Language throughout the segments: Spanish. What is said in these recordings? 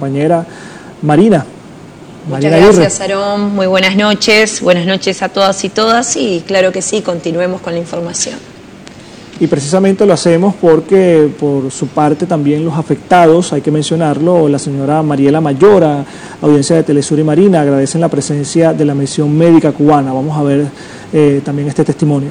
compañera Marina. Muchas gracias, Aarón. Muy buenas noches a todas y todas, y claro que sí, continuemos con la información. Y precisamente lo hacemos porque por su parte también los afectados, hay que mencionarlo, la señora Mariela Mayora, audiencia de Telesur y Marina, agradecen la presencia de la misión médica cubana. Vamos a ver también este testimonio.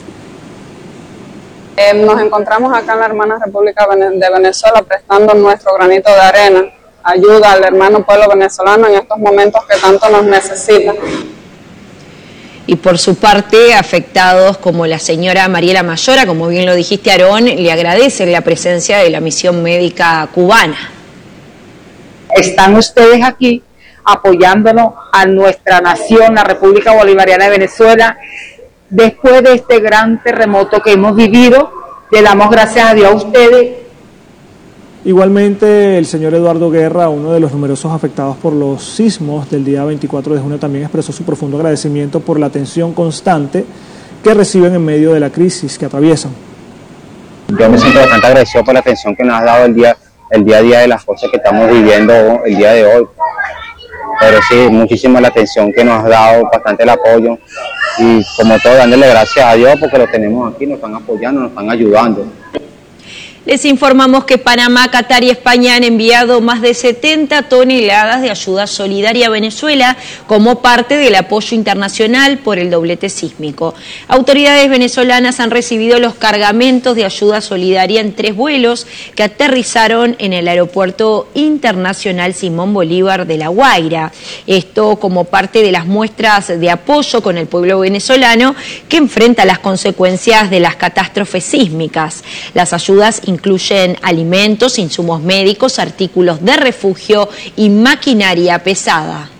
Nos encontramos acá en la hermana República de Venezuela prestando nuestro granito de arena, ayuda al hermano pueblo venezolano en estos momentos que tanto nos necesita. Y por su parte, afectados como la señora Mariela Mayora, como bien lo dijiste, Aarón, le agradecen la presencia de la misión médica cubana. Están ustedes aquí apoyándonos a nuestra nación, la República Bolivariana de Venezuela, después de este gran terremoto que hemos vivido. Le damos gracias a Dios a ustedes. Igualmente, el señor Eduardo Guerra, uno de los numerosos afectados por los sismos del día 24 de junio, también expresó su profundo agradecimiento por la atención constante que reciben en medio de la crisis que atraviesan. Yo me siento bastante agradecido por la atención que nos has dado el día a día de las cosas que estamos viviendo el día de hoy. Pero sí, muchísima la atención que nos has dado, bastante el apoyo, y como todo, dándole gracias a Dios porque los tenemos aquí, nos están apoyando, nos están ayudando. Les informamos que Panamá, Qatar y España han enviado más de 70 toneladas de ayuda solidaria a Venezuela como parte del apoyo internacional por el doblete sísmico. Autoridades venezolanas han recibido los cargamentos de ayuda solidaria en 3 vuelos que aterrizaron en el Aeropuerto Internacional Simón Bolívar de La Guaira. Esto como parte de las muestras de apoyo con el pueblo venezolano que enfrenta las consecuencias de las catástrofes sísmicas. Las ayudas incluyen alimentos, insumos médicos, artículos de refugio y maquinaria pesada.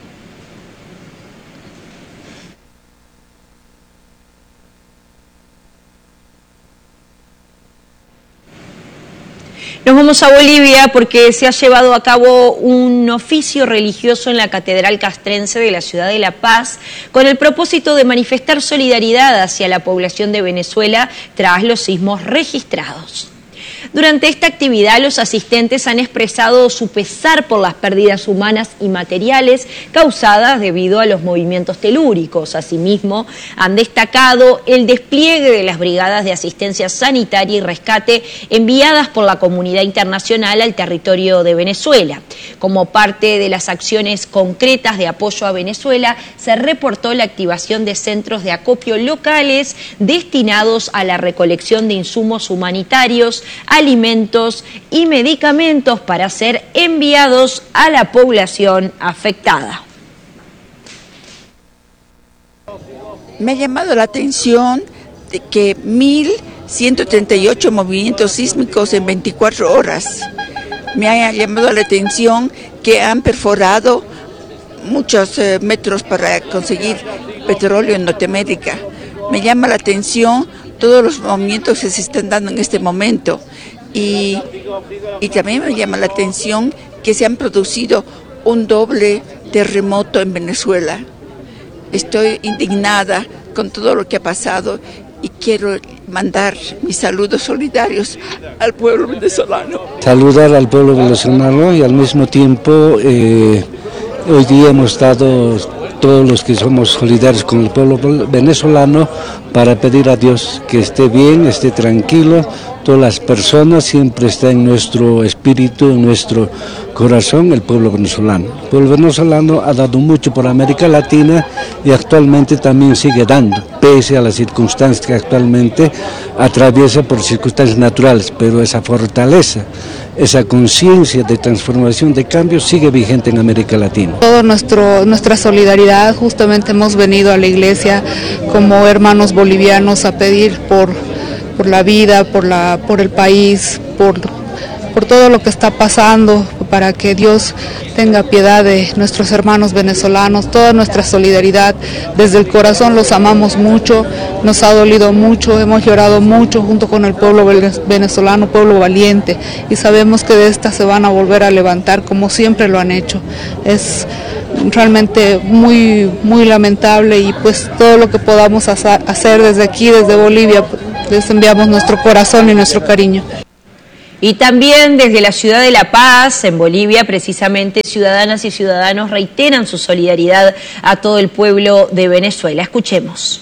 Nos vamos a Bolivia porque se ha llevado a cabo un oficio religioso en la Catedral Castrense de la ciudad de La Paz con el propósito de manifestar solidaridad hacia la población de Venezuela tras los sismos registrados. Durante esta actividad, los asistentes han expresado su pesar por las pérdidas humanas y materiales causadas debido a los movimientos telúricos. Asimismo, han destacado el despliegue de las brigadas de asistencia sanitaria y rescate enviadas por la comunidad internacional al territorio de Venezuela. Como parte de las acciones concretas de apoyo a Venezuela, se reportó la activación de centros de acopio locales destinados a la recolección de insumos humanitarios, alimentos y medicamentos para ser enviados a la población afectada. Me ha llamado la atención de que 1.138 movimientos sísmicos en 24 horas. Me ha llamado la atención que han perforado muchos metros para conseguir petróleo en Norteamérica. Me llama la atención todos los movimientos que se están dando en este momento. Y también me llama la atención que se han producido un doble terremoto en Venezuela. Estoy indignada con todo lo que ha pasado y quiero mandar mis saludos solidarios al pueblo venezolano. Saludar al pueblo venezolano y al mismo tiempo hoy día hemos estado todos los que somos solidarios con el pueblo venezolano para pedir a Dios que esté bien, esté tranquilo. Todas las personas siempre está en nuestro espíritu, en nuestro corazón, el pueblo venezolano. El pueblo venezolano ha dado mucho por América Latina y actualmente también sigue dando, pese a las circunstancias que actualmente atraviesa por circunstancias naturales, pero esa fortaleza, esa conciencia de transformación, de cambio, sigue vigente en América Latina. Nuestra solidaridad, justamente hemos venido a la iglesia como hermanos bolivianos a pedir por la vida, por el país, por todo lo que está pasando, para que Dios tenga piedad de nuestros hermanos venezolanos, toda nuestra solidaridad. Desde el corazón los amamos mucho, nos ha dolido mucho, hemos llorado mucho junto con el pueblo venezolano, pueblo valiente, y sabemos que de esta se van a volver a levantar como siempre lo han hecho. Es realmente muy, muy lamentable, y pues todo lo que podamos hacer desde aquí, desde Bolivia, les enviamos nuestro corazón y nuestro cariño. Y también desde la ciudad de La Paz, en Bolivia, precisamente, ciudadanas y ciudadanos reiteran su solidaridad a todo el pueblo de Venezuela. Escuchemos.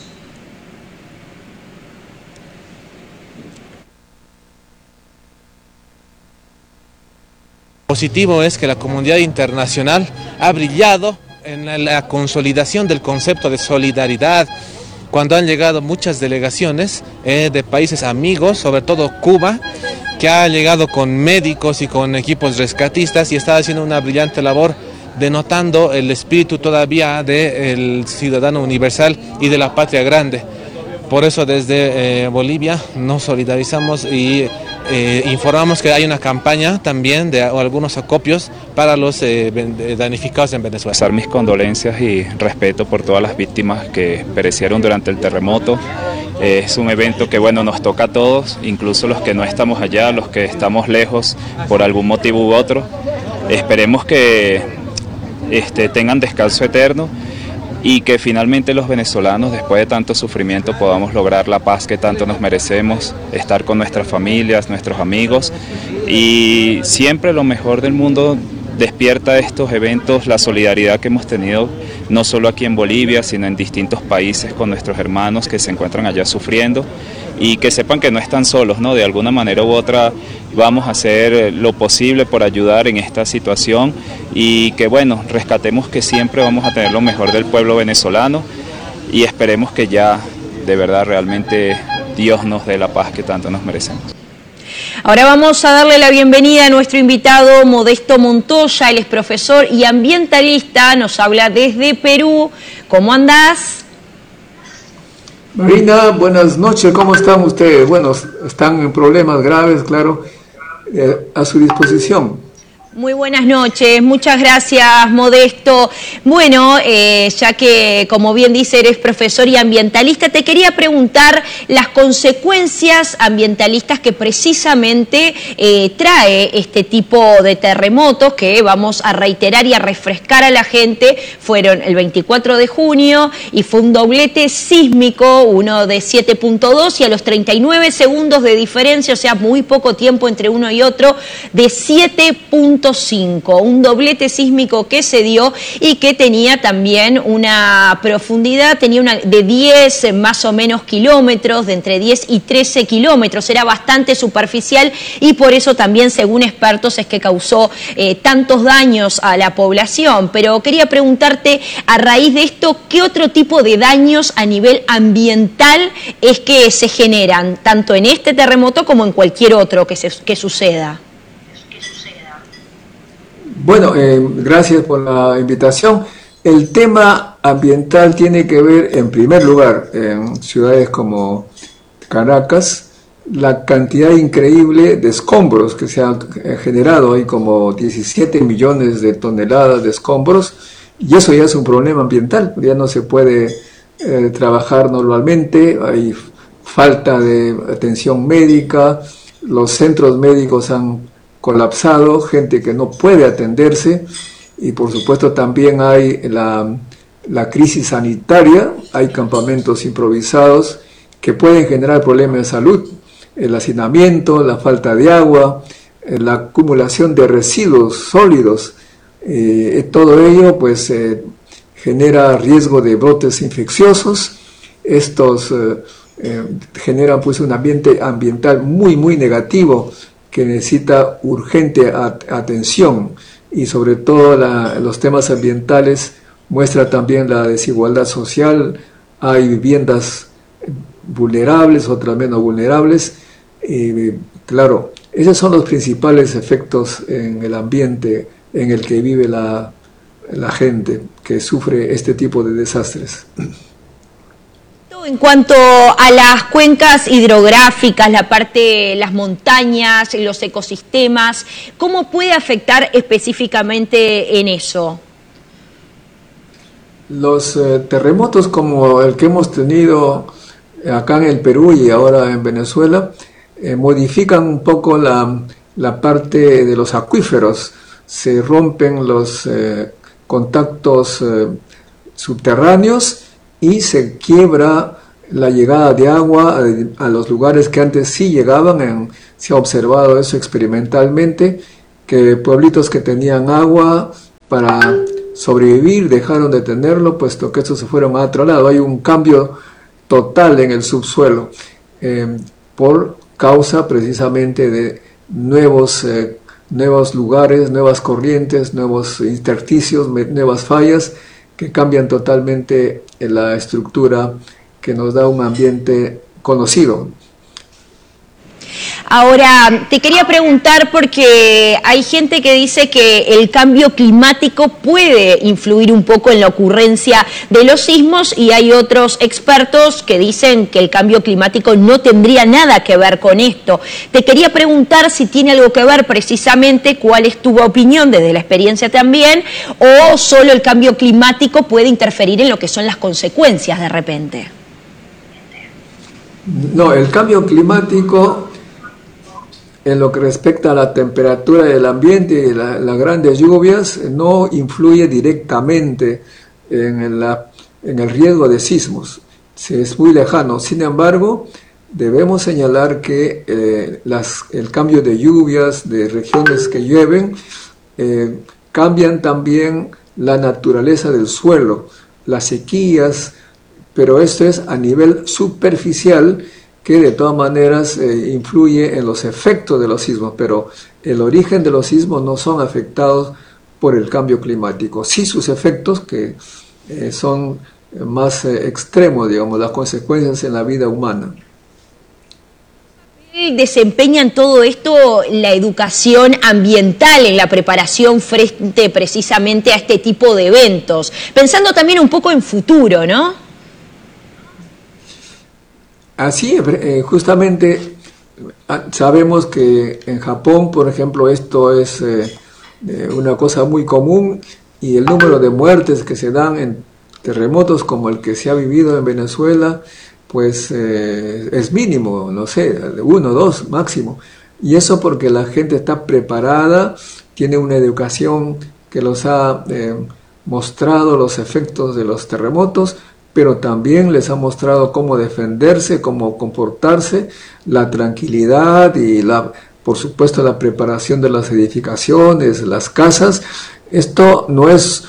Positivo es que la comunidad internacional ha brillado en la consolidación del concepto de solidaridad, cuando han llegado muchas delegaciones de países amigos, sobre todo Cuba, que ha llegado con médicos y con equipos rescatistas y está haciendo una brillante labor, denotando el espíritu todavía del ciudadano universal y de la patria grande. Por eso desde Bolivia nos solidarizamos y informamos que hay una campaña también de algunos acopios para los damnificados en Venezuela. Expresar mis condolencias y respeto por todas las víctimas que perecieron durante el terremoto. Es un evento que bueno, nos toca a todos, incluso los que no estamos allá, los que estamos lejos por algún motivo u otro. Esperemos que tengan descanso eterno y que finalmente los venezolanos, después de tanto sufrimiento, podamos lograr la paz que tanto nos merecemos, estar con nuestras familias, nuestros amigos, y siempre lo mejor del mundo despierta estos eventos, la solidaridad que hemos tenido no solo aquí en Bolivia, sino en distintos países con nuestros hermanos que se encuentran allá sufriendo, y que sepan que no están solos, ¿no? De alguna manera u otra vamos a hacer lo posible por ayudar en esta situación y que bueno, rescatemos que siempre vamos a tener lo mejor del pueblo venezolano y esperemos que ya de verdad realmente Dios nos dé la paz que tanto nos merecemos. Ahora vamos a darle la bienvenida a nuestro invitado Modesto Montoya. Él es profesor y ambientalista, nos habla desde Perú. ¿Cómo andás? Marina, buenas noches, ¿cómo están ustedes? Bueno, están en problemas graves, claro, a su disposición. Muy buenas noches, muchas gracias Modesto. Bueno, ya que como bien dice eres profesor y ambientalista, te quería preguntar las consecuencias ambientalistas que precisamente trae este tipo de terremotos que vamos a reiterar y a refrescar a la gente. Fueron el 24 de junio y fue un doblete sísmico, uno de 7.2 y a los 39 segundos de diferencia, o sea, muy poco tiempo entre uno y otro, de 7.5, un doblete sísmico que se dio y que tenía también una profundidad, tenía una de 10 más o menos kilómetros, de entre 10 y 13 kilómetros, era bastante superficial y por eso también, según expertos, es que causó tantos daños a la población. Pero quería preguntarte, a raíz de esto, ¿qué otro tipo de daños a nivel ambiental es que se generan, tanto en este terremoto como en cualquier otro que suceda? Bueno, gracias por la invitación. El tema ambiental tiene que ver, en primer lugar, en ciudades como Caracas, la cantidad increíble de escombros que se han generado. Hay como 17 millones de toneladas de escombros y eso ya es un problema ambiental. Ya no se puede trabajar normalmente, hay falta de atención médica, los centros médicos han colapsado, gente que no puede atenderse y por supuesto también hay la crisis sanitaria, hay campamentos improvisados que pueden generar problemas de salud, el hacinamiento, la falta de agua, la acumulación de residuos sólidos, todo ello pues genera riesgo de brotes infecciosos. Estos generan pues un ambiente ambiental muy negativo que necesita urgente atención y sobre todo los temas ambientales muestra también la desigualdad social. Hay viviendas vulnerables, otras menos vulnerables. Claro, esos son los principales efectos en el ambiente en el que vive la gente que sufre este tipo de desastres. En cuanto a las cuencas hidrográficas, la parte, las montañas, los ecosistemas, ¿cómo puede afectar específicamente en eso? Los terremotos como el que hemos tenido acá en el Perú y ahora en Venezuela modifican un poco la parte de los acuíferos. Se rompen los contactos subterráneos y se quiebra la llegada de agua a los lugares que antes sí llegaban. Se ha observado eso experimentalmente, que pueblitos que tenían agua para sobrevivir dejaron de tenerlo, puesto que estos se fueron a otro lado. Hay un cambio total en el subsuelo por causa precisamente de nuevos lugares, nuevas corrientes, nuevos intersticios, nuevas fallas que cambian totalmente la estructura que nos da un ambiente conocido. Ahora, te quería preguntar porque hay gente que dice que el cambio climático puede influir un poco en la ocurrencia de los sismos y hay otros expertos que dicen que el cambio climático no tendría nada que ver con esto. Te quería preguntar si tiene algo que ver precisamente, cuál es tu opinión desde la experiencia también, o solo el cambio climático puede interferir en lo que son las consecuencias de repente. No, el cambio climático, en lo que respecta a la temperatura del ambiente y las grandes lluvias, no influye directamente en el riesgo de sismos. Es muy lejano. Sin embargo, debemos señalar que el cambio de lluvias, de regiones que llueven, cambian también la naturaleza del suelo, las sequías, pero esto es a nivel superficial, que de todas maneras influye en los efectos de los sismos, pero el origen de los sismos no son afectados por el cambio climático. Sí sus efectos, que son más extremos, digamos, las consecuencias en la vida humana. ¿Desempeña en todo esto la educación ambiental en la preparación frente precisamente a este tipo de eventos? Pensando también un poco en futuro, ¿no? Así, justamente sabemos que en Japón, por ejemplo, esto es una cosa muy común, y el número de muertes que se dan en terremotos como el que se ha vivido en Venezuela, pues es mínimo, no sé, 1 o 2 máximo. Y eso porque la gente está preparada, tiene una educación que los ha mostrado los efectos de los terremotos, pero también les ha mostrado cómo defenderse, cómo comportarse, la tranquilidad y por supuesto la preparación de las edificaciones, las casas. Esto no es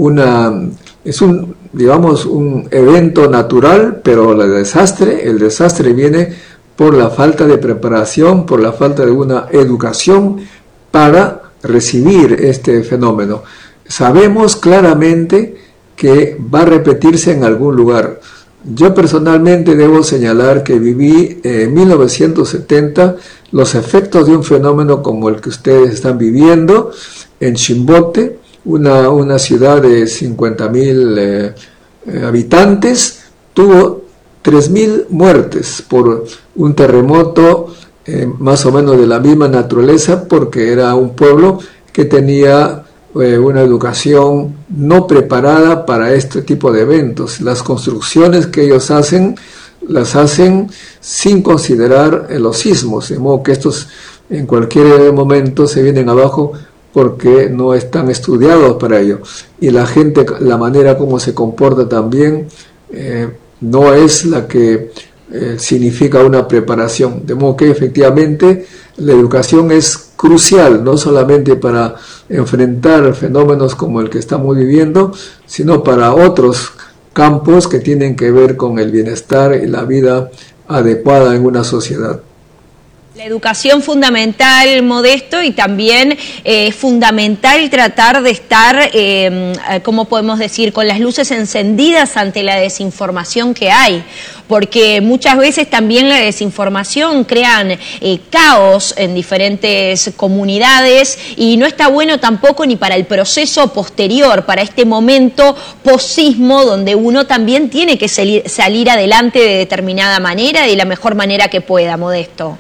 digamos, un evento natural, pero el desastre viene por la falta de preparación, por la falta de una educación para recibir este fenómeno. Sabemos claramente que va a repetirse en algún lugar. Yo personalmente debo señalar que viví en 1970 los efectos de un fenómeno como el que ustedes están viviendo en Chimbote, una ciudad de 50.000 habitantes, tuvo 3.000 muertes por un terremoto más o menos de la misma naturaleza, porque era un pueblo que tenía una educación no preparada para este tipo de eventos. Las construcciones que ellos hacen, las hacen sin considerar los sismos, de modo que estos en cualquier momento se vienen abajo porque no están estudiados para ello. Y la gente, la manera como se comporta también, no es la que significa una preparación. De modo que efectivamente la educación es crucial, no solamente para enfrentar fenómenos como el que estamos viviendo, sino para otros campos que tienen que ver con el bienestar y la vida adecuada en una sociedad. La educación fundamental, Modesto, y también fundamental tratar de estar, ¿cómo podemos decir?, con las luces encendidas ante la desinformación que hay, porque muchas veces también la desinformación crean caos en diferentes comunidades y no está bueno tampoco ni para el proceso posterior, para este momento post-sismo donde uno también tiene que salir adelante de determinada manera y de la mejor manera que pueda, Modesto.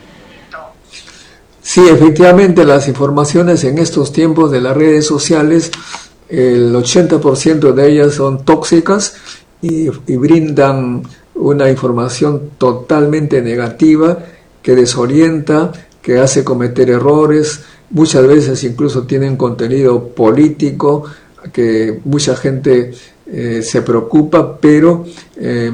Sí, efectivamente, las informaciones en estos tiempos de las redes sociales, el 80% de ellas son tóxicas y brindan una información totalmente negativa que desorienta, que hace cometer errores, muchas veces incluso tienen contenido político, que mucha gente se preocupa, pero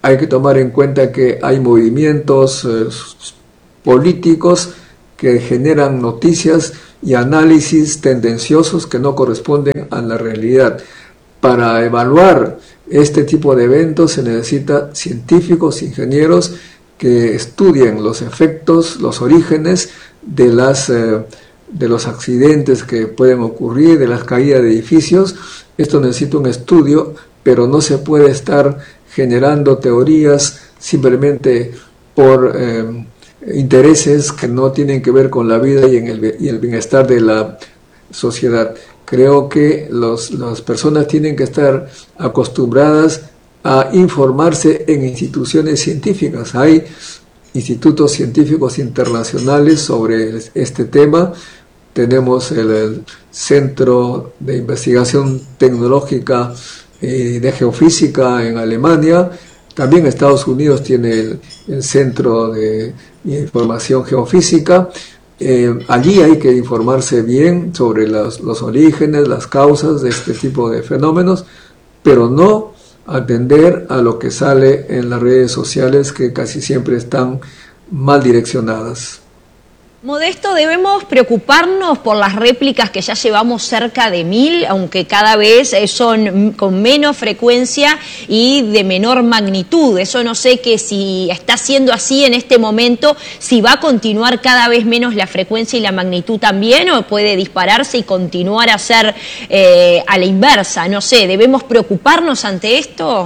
hay que tomar en cuenta que hay movimientos políticos que generan noticias y análisis tendenciosos que no corresponden a la realidad. Para evaluar este tipo de eventos se necesita científicos, ingenieros que estudien los efectos, los orígenes de los accidentes que pueden ocurrir, de las caídas de edificios. Esto necesita un estudio, pero no se puede estar generando teorías simplemente por intereses que no tienen que ver con la vida y el bienestar de la sociedad. Creo que las personas tienen que estar acostumbradas a informarse en instituciones científicas. Hay institutos científicos internacionales sobre este tema. Tenemos el Centro de Investigación Tecnológica de Geofísica en Alemania. También Estados Unidos tiene el Centro de Información Geofísica. Allí hay que informarse bien sobre los orígenes, las causas de este tipo de fenómenos, pero no atender a lo que sale en las redes sociales, que casi siempre están mal direccionadas. Modesto, ¿debemos preocuparnos por las réplicas que ya llevamos cerca de 1000, aunque cada vez son con menos frecuencia y de menor magnitud? Eso no sé que si está siendo así en este momento, si va a continuar cada vez menos la frecuencia y la magnitud también, o puede dispararse y continuar a ser a la inversa. No sé, ¿debemos preocuparnos ante esto?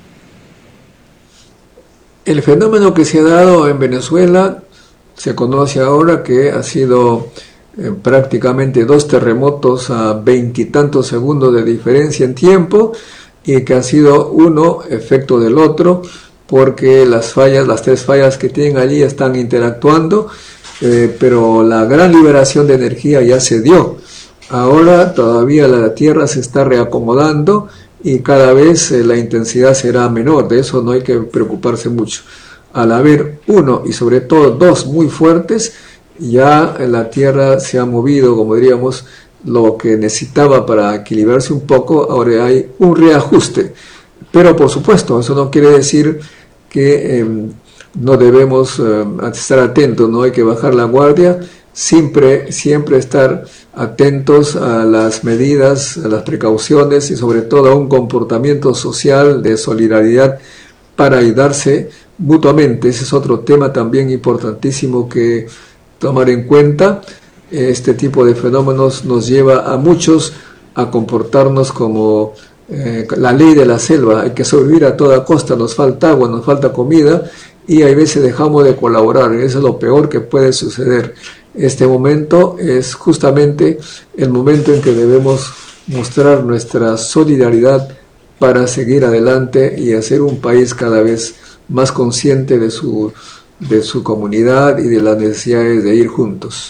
El fenómeno que se ha dado en Venezuela se conoce ahora que ha sido prácticamente 2 terremotos a 20 y tantos segundos de diferencia en tiempo, y que ha sido uno efecto del otro, porque las 3 fallas que tienen allí están interactuando, pero la gran liberación de energía ya se dio. Ahora todavía la Tierra se está reacomodando y cada vez la intensidad será menor. De eso no hay que preocuparse mucho. Al haber uno y sobre todo 2 muy fuertes, ya la Tierra se ha movido, como diríamos, lo que necesitaba para equilibrarse un poco. Ahora hay un reajuste, pero por supuesto eso no quiere decir que no debemos estar atentos, no hay que bajar la guardia, siempre estar atentos a las medidas, a las precauciones y sobre todo a un comportamiento social de solidaridad para ayudarse mutuamente. Ese es otro tema también importantísimo que tomar en cuenta. Este tipo de fenómenos nos lleva a muchos a comportarnos como la ley de la selva. Hay que sobrevivir a toda costa, nos falta agua, nos falta comida, y a veces dejamos de colaborar. Eso es lo peor que puede suceder. Este momento es justamente el momento en que debemos mostrar nuestra solidaridad para seguir adelante y hacer un país cada vez más consciente de su comunidad y de las necesidades de ir juntos.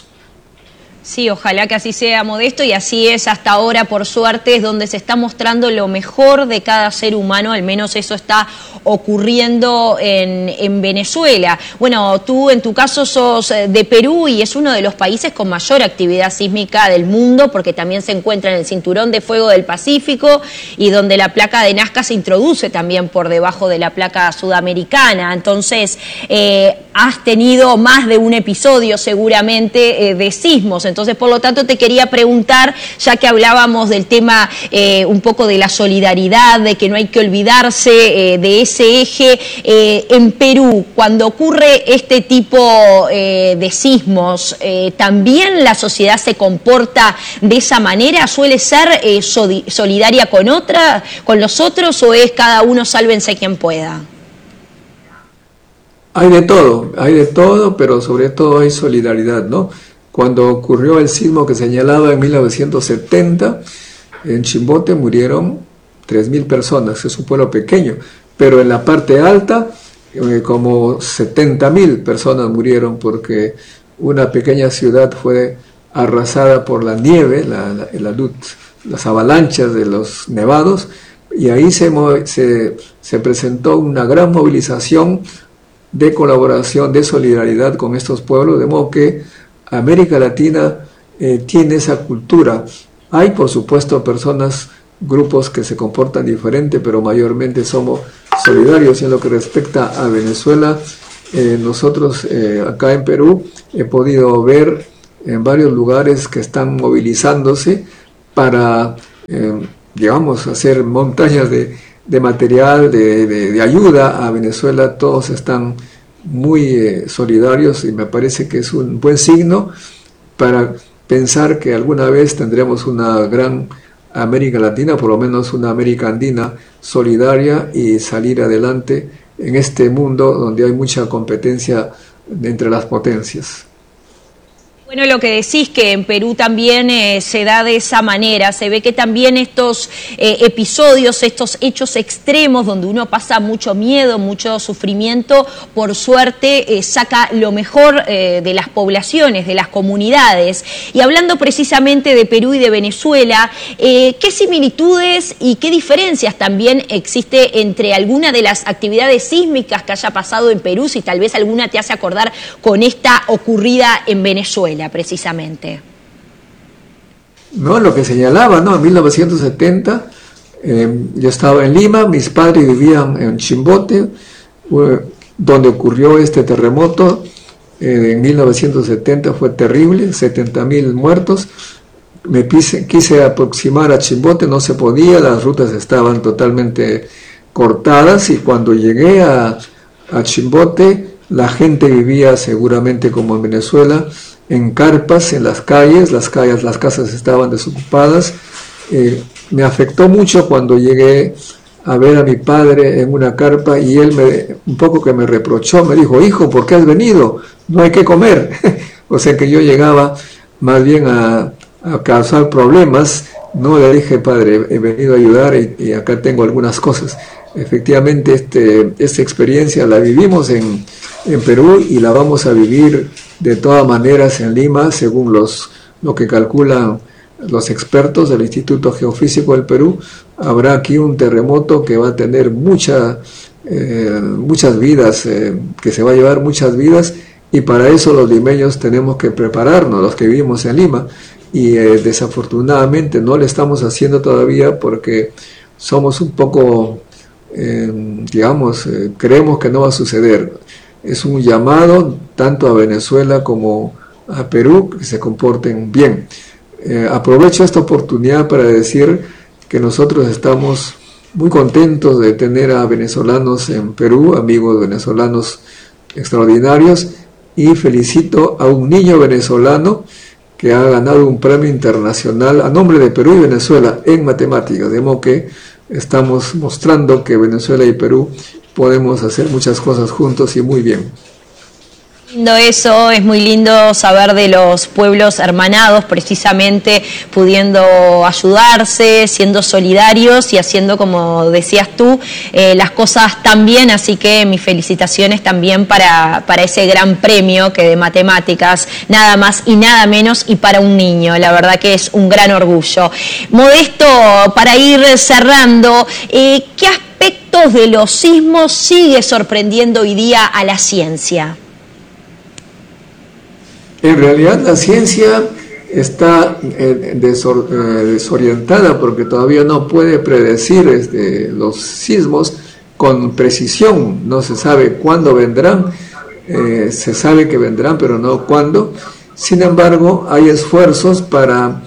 Sí, ojalá que así sea, Modesto, y así es hasta ahora, por suerte, es donde se está mostrando lo mejor de cada ser humano, al menos eso está ocurriendo en Venezuela. Bueno, tú en tu caso sos de Perú y es uno de los países con mayor actividad sísmica del mundo, porque también se encuentra en el cinturón de fuego del Pacífico y donde la placa de Nazca se introduce también por debajo de la placa sudamericana. Entonces, has tenido más de un episodio seguramente de sismos. Entonces, por lo tanto, te quería preguntar, ya que hablábamos del tema un poco de la solidaridad, de que no hay que olvidarse de ese eje, en Perú, cuando ocurre este tipo de sismos, ¿también la sociedad se comporta de esa manera? ¿Suele ser solidaria con los otros, o es cada uno sálvense quien pueda? Hay de todo, pero sobre todo hay solidaridad, ¿no? Cuando ocurrió el sismo que señalaba en 1970, en Chimbote murieron 3.000 personas, es un pueblo pequeño, pero en la parte alta como 70.000 personas murieron porque una pequeña ciudad fue arrasada por la nieve, las avalanchas de los nevados, y ahí se presentó una gran movilización de colaboración, de solidaridad con estos pueblos, de modo que América Latina tiene esa cultura. Hay, por supuesto, grupos que se comportan diferente, pero mayormente somos solidarios. En lo que respecta a Venezuela, nosotros acá en Perú he podido ver en varios lugares que están movilizándose para, digamos, hacer montañas de material, de ayuda a Venezuela. Todos están muy solidarios y me parece que es un buen signo para pensar que alguna vez tendremos una gran América Latina, por lo menos una América Andina solidaria, y salir adelante en este mundo donde hay mucha competencia entre las potencias. Bueno, lo que decís que en Perú también se da de esa manera, se ve que también estos episodios, estos hechos extremos donde uno pasa mucho miedo, mucho sufrimiento, por suerte saca lo mejor de las poblaciones, de las comunidades. Y hablando precisamente de Perú y de Venezuela, ¿qué similitudes y qué diferencias también existe entre alguna de las actividades sísmicas que haya pasado en Perú, si tal vez alguna te hace acordar con esta ocurrida en Venezuela? Precisamente. No, lo que señalaba, ¿no? En 1970 yo estaba en Lima, mis padres vivían en Chimbote, donde ocurrió este terremoto. En 1970 fue terrible, 70.000 muertos. Me quise aproximar a Chimbote, no se podía, las rutas estaban totalmente cortadas, y cuando llegué a Chimbote, la gente vivía seguramente como en Venezuela, en carpas, en las casas estaban desocupadas. Me afectó mucho cuando llegué a ver a mi padre en una carpa, y él un poco que me reprochó, me dijo: hijo, ¿por qué has venido? No hay que comer. O sea que yo llegaba más bien a causar problemas. No, le dije: padre, he venido a ayudar y acá tengo algunas cosas. Efectivamente, esta experiencia la vivimos en Perú y la vamos a vivir de todas maneras en Lima, según lo que calculan los expertos del Instituto Geofísico del Perú. Habrá aquí un terremoto que va a tener muchas vidas, que se va a llevar muchas vidas, y para eso los limeños tenemos que prepararnos, los que vivimos en Lima, y desafortunadamente no lo estamos haciendo todavía porque somos un poco, creemos que no va a suceder. Es un llamado tanto a Venezuela como a Perú que se comporten bien. Aprovecho esta oportunidad para decir que nosotros estamos muy contentos de tener a venezolanos en Perú, amigos venezolanos extraordinarios, y felicito a un niño venezolano que ha ganado un premio internacional a nombre de Perú y Venezuela en matemáticas, de modo que estamos mostrando que Venezuela y Perú podemos hacer muchas cosas juntos y muy bien. Eso, es muy lindo saber de los pueblos hermanados, precisamente pudiendo ayudarse, siendo solidarios y haciendo, como decías tú, las cosas tan bien. Así que mis felicitaciones también para ese gran premio que de matemáticas, nada más y nada menos, y para un niño. La verdad que es un gran orgullo. Modesto, para ir cerrando, ¿qué aspectos de los sismos sigue sorprendiendo hoy día a la ciencia? En realidad la ciencia está desorientada porque todavía no puede predecir los sismos con precisión. No se sabe cuándo vendrán, se sabe que vendrán, pero no cuándo. Sin embargo, hay esfuerzos para,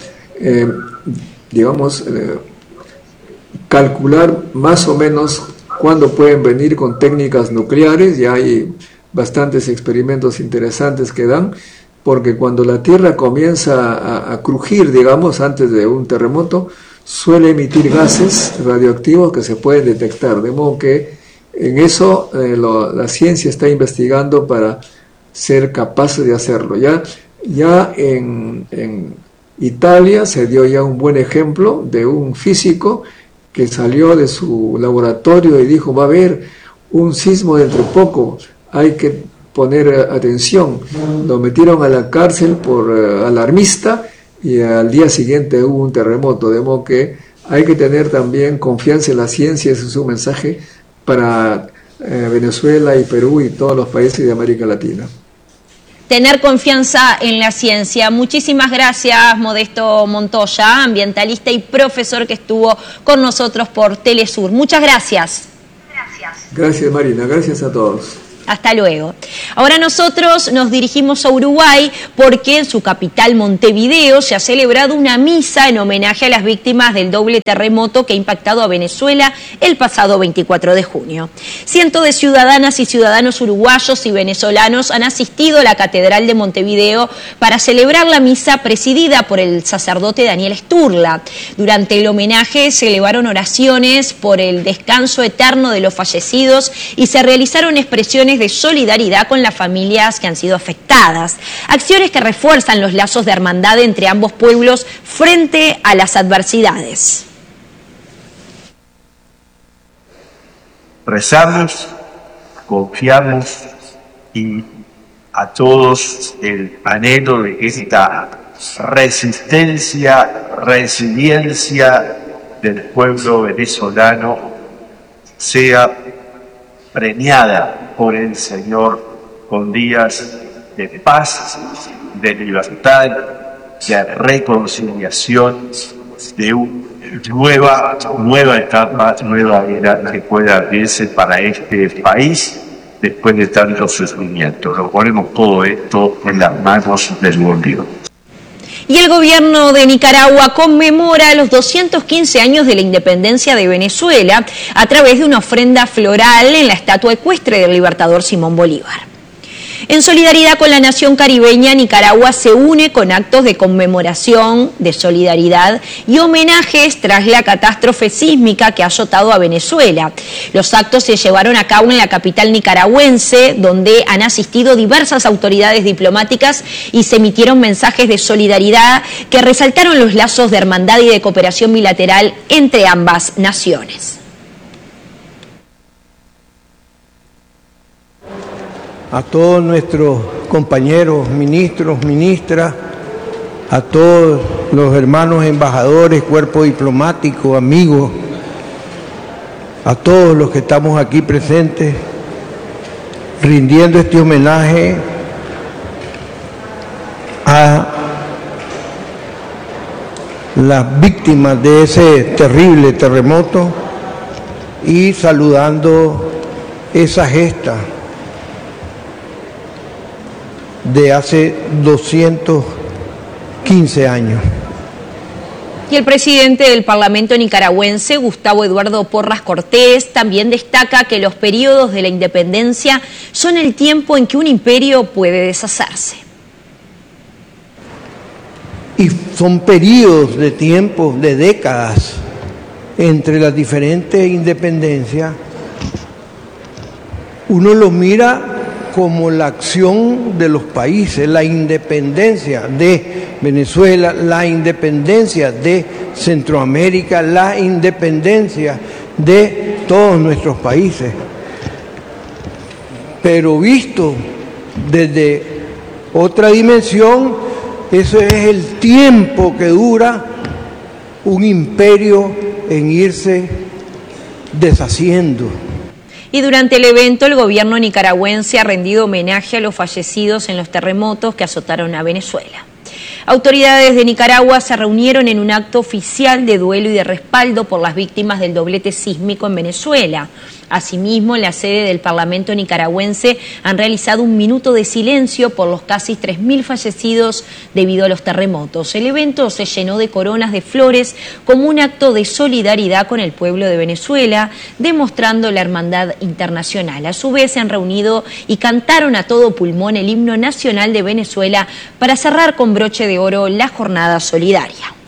calcular más o menos cuándo pueden venir con técnicas nucleares. Ya hay bastantes experimentos interesantes que dan, porque cuando la Tierra comienza a crujir, antes de un terremoto, suele emitir gases radioactivos que se pueden detectar, de modo que en eso la ciencia está investigando para ser capaces de hacerlo. Ya en Italia se dio ya un buen ejemplo de un físico que salió de su laboratorio y dijo: va a haber un sismo dentro de poco, hay que poner atención. Lo metieron a la cárcel por alarmista, y al día siguiente hubo un terremoto, de modo que hay que tener también confianza en la ciencia. Ese es un mensaje para Venezuela y Perú y todos los países de América Latina. Tener confianza en la ciencia. Muchísimas gracias, Modesto Montoya, ambientalista y profesor que estuvo con nosotros por Telesur. Muchas gracias. Gracias, Marina. Gracias a todos. Hasta luego. Ahora nosotros nos dirigimos a Uruguay porque en su capital Montevideo se ha celebrado una misa en homenaje a las víctimas del doble terremoto que ha impactado a Venezuela el pasado 24 de junio. Cientos de ciudadanas y ciudadanos uruguayos y venezolanos han asistido a la Catedral de Montevideo para celebrar la misa presidida por el sacerdote Daniel Sturla. Durante el homenaje se elevaron oraciones por el descanso eterno de los fallecidos y se realizaron expresiones de solidaridad con las familias que han sido afectadas. Acciones que refuerzan los lazos de hermandad entre ambos pueblos frente a las adversidades. Rezamos, confiamos y a todos el anhelo de esta resistencia, resiliencia del pueblo venezolano sea premiada por el Señor con días de paz, de libertad, de reconciliación, de una nueva etapa, nueva era que pueda abrirse para este país después de tanto sufrimiento. Lo ponemos todo esto en las manos del buen Dios. Y el gobierno de Nicaragua conmemora los 215 años de la independencia de Venezuela a través de una ofrenda floral en la estatua ecuestre del libertador Simón Bolívar. En solidaridad con la nación caribeña, Nicaragua se une con actos de conmemoración, de solidaridad y homenajes tras la catástrofe sísmica que ha azotado a Venezuela. Los actos se llevaron a cabo en la capital nicaragüense, donde han asistido diversas autoridades diplomáticas y se emitieron mensajes de solidaridad que resaltaron los lazos de hermandad y de cooperación bilateral entre ambas naciones. A todos nuestros compañeros, ministros, ministras, a todos los hermanos embajadores, cuerpo diplomático, amigos, a todos los que estamos aquí presentes, rindiendo este homenaje a las víctimas de ese terrible terremoto y saludando esa gesta de hace 215 años. Y el presidente del Parlamento nicaragüense, Gustavo Eduardo Porras Cortés, también destaca que los periodos de la independencia son el tiempo en que un imperio puede deshacerse. Y son periodos de tiempo, de décadas, entre las diferentes independencias. Uno los mira como la acción de los países, la independencia de Venezuela, la independencia de Centroamérica, la independencia de todos nuestros países. Pero visto desde otra dimensión, eso es el tiempo que dura un imperio en irse deshaciendo. Y durante el evento, el gobierno nicaragüense ha rendido homenaje a los fallecidos en los terremotos que azotaron a Venezuela. Autoridades de Nicaragua se reunieron en un acto oficial de duelo y de respaldo por las víctimas del doblete sísmico en Venezuela. Asimismo, en la sede del Parlamento nicaragüense han realizado un minuto de silencio por los casi 3.000 fallecidos debido a los terremotos. El evento se llenó de coronas de flores como un acto de solidaridad con el pueblo de Venezuela, demostrando la hermandad internacional. A su vez, se han reunido y cantaron a todo pulmón el himno nacional de Venezuela para cerrar con broche de oro la jornada solidaria.